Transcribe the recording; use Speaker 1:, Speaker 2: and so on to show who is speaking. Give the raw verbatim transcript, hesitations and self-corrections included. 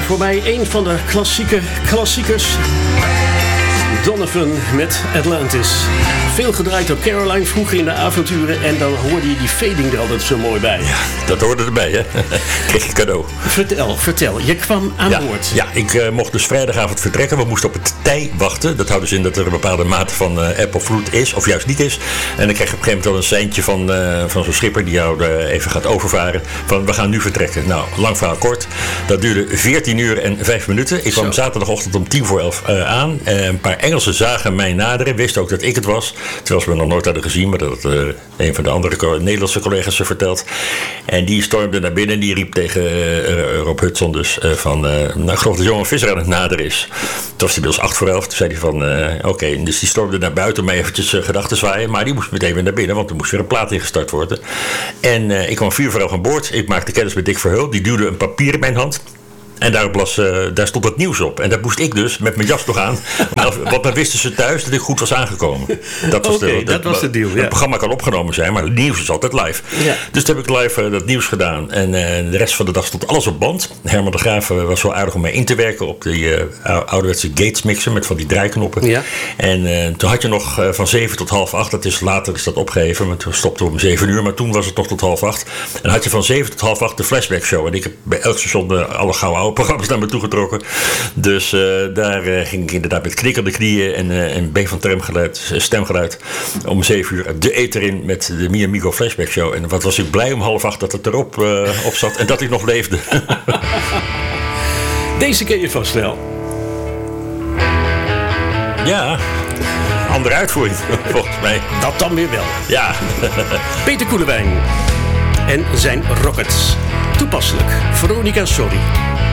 Speaker 1: Voor mij een van de klassieke klassiekers. Donovan met Atlantis. Veel gedraaid door Caroline vroeger in de avonturen. En dan hoorde je die fading er altijd zo mooi bij.
Speaker 2: Ja, dat hoorde erbij, hè? Kreeg je cadeau.
Speaker 1: Vertel, vertel. Je kwam aan
Speaker 2: ja,
Speaker 1: boord.
Speaker 2: Ja, ik uh, mocht dus vrijdagavond vertrekken. We moesten op het tij wachten. Dat houdt dus in dat er een bepaalde mate van uh, eb of vloed is. Of juist niet is. En dan krijg je op een gegeven moment wel een seintje van, uh, van zo'n schipper die jou uh, even gaat overvaren. Van, we gaan nu vertrekken. Nou, lang verhaal kort. Dat duurde veertien uur en vijf minuten. Ik kwam Zo. zaterdagochtend om tien voor elf uh, aan. Uh, een paar Engelsen zagen mij naderen. Wisten ook dat ik het was. Terwijl ze me nog nooit hadden gezien. Maar dat uh, een van de andere co- Nederlandse collega's ze verteld. En die stormde naar binnen. En die riep tegen uh, Rob Hudson dus uh, van... Uh, nou, ik geloof dat Johan Visser aan het naderen is. Het was inmiddels acht voor elf. Toen zei hij van... Uh, Oké, okay. Dus die stormde naar buiten om mij eventjes uh, gedachten zwaaien. Maar die moest meteen weer naar binnen. Want er moest weer een plaat ingestart worden. En uh, ik kwam vier voor elf aan boord. Ik maakte kennis met Dick Verheul. Die duwde een papier in mijn hand. En daarop las, uh, daar stond het nieuws op. En dat moest ik dus met mijn jas nog aan. Want dan wisten ze thuis dat ik goed was aangekomen. Dat was,
Speaker 1: okay,
Speaker 2: de,
Speaker 1: dat was de deal. Ja.
Speaker 2: Het programma kan opgenomen zijn, maar het nieuws is altijd live. Ja. Dus toen heb ik live uh, dat nieuws gedaan. En uh, de rest van de dag stond alles op band. Herman de Graaf uh, was wel aardig om mij in te werken op die uh, ouderwetse Gates mixer met van die draaiknoppen. Ja. En uh, toen had je nog uh, van zeven tot half acht. Dat is later is dat opgeheven. Want we stopten om zeven uur, maar toen was het nog tot half acht. En dan had je van zeven tot half acht de flashback show. En ik heb bij elk station uh, alle gouden oude programma's naar me toe getrokken. Dus uh, daar uh, ging ik inderdaad met knikkende knieën en uh, een been van termgeluid, stemgeluid om zeven uur de ether in met de Mi Amigo Flashback Show. En wat was ik blij om half acht dat het erop uh, op zat en dat ik nog leefde.
Speaker 1: Deze ken je vast wel.
Speaker 2: Ja, andere uitvoering volgens mij.
Speaker 1: Dat dan weer wel.
Speaker 2: Ja.
Speaker 1: Peter Koelewijn en zijn Rockets. Toepasselijk. Veronica Sorry.